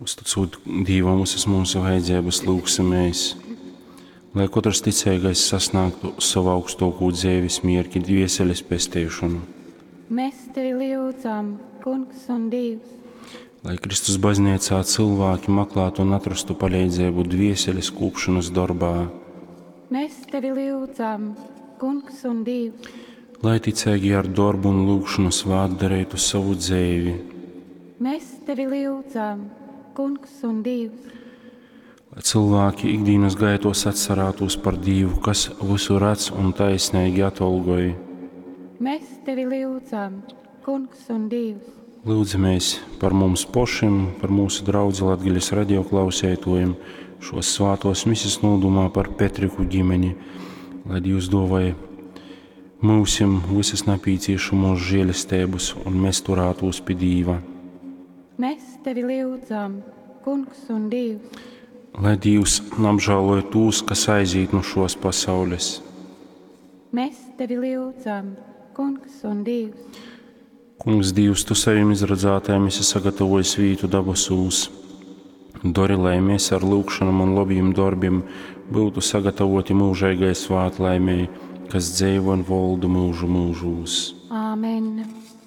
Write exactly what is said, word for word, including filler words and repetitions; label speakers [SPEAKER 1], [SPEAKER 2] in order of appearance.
[SPEAKER 1] Uzticot Dievam visas mūsu vajadzības lūgsimies, lai katrs ticīgais sasniegtu savu augstāko dzīves mērķi, dvieseles pestīšanu.
[SPEAKER 2] Mēs tevi lūdzam, Kungs un Dievs.
[SPEAKER 1] Lai Kristus baznīcā cilvēki meklētu un atrastu palīdzību dvieseles kūpšanas darbā.
[SPEAKER 2] Mēs tevi lūdzam, Kungs un Dievs.
[SPEAKER 1] Lai ticīgi ar darbu un lūgšanu svāt darītu savu dzīvi.
[SPEAKER 2] Mēs tevi lūdzam, Kungs un Dievs.
[SPEAKER 1] Lai cilvēki ikdienas gaitos atcerētos par Dievu, kas visu redz un taisnīgi atalgoja.
[SPEAKER 2] Mēs tevi lūdzam, Kungs un Dievs.
[SPEAKER 1] Lūdzamies par mums pašiem, par mūsu draudzi Latgaļas radio klausētojiem, šos svātos misijas nodomā par Petriku ģimeni, lai Dievs dāvāja mūsim visas nepieciešamos žēlastības un mēs turētos pie Dieva.
[SPEAKER 2] Mēs tevi lūdzam, Kungs un Dievs.
[SPEAKER 1] Lai Dievs apžēloja tos, kas aiziet no šos pasaules.
[SPEAKER 2] Mēs tevi lūdzam, Kungs un Dievs.
[SPEAKER 1] Kungs Dievs, tu saviem izradzētājiem esi sagatavojis vītu dabasūs. Dori, lai mēs ar lūgšanām un labiem darbiem būtu sagatavoti mūžīgai svētlaimei, kas dzīvo un valda mūžu mūžos.
[SPEAKER 2] Āmen.